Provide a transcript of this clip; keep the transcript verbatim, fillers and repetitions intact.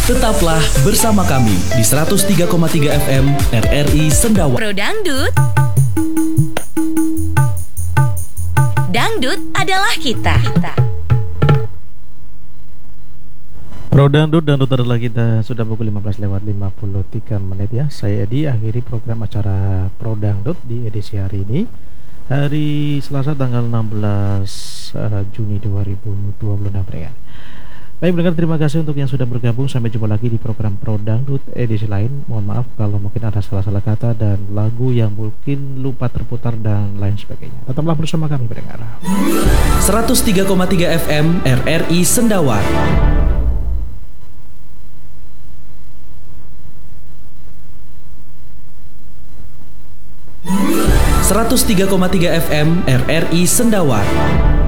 Tetaplah bersama kami di seratus tiga koma tiga F M R R I Sendawa. Pro Dangdut. Dangdut adalah kita. Pro Dangdut, Dangdut adalah kita. Sudah pukul lima belas lewat lima puluh tiga menit ya. Saya Edi, akhiri program acara Pro Dangdut di edisi hari ini, hari Selasa tanggal enam belas uh, Juni dua ribu dua puluh enam ya. Baik pendengar, terima kasih untuk yang sudah bergabung. Sampai jumpa lagi di program Pro Dangdut edisi lain. Mohon maaf kalau mungkin ada salah-salah kata dan lagu yang mungkin lupa terputar dan lain sebagainya. Tetaplah bersama kami pendengar. seratus tiga koma tiga F M R R I Sendawa. seratus tiga koma tiga F M R R I Sendawa.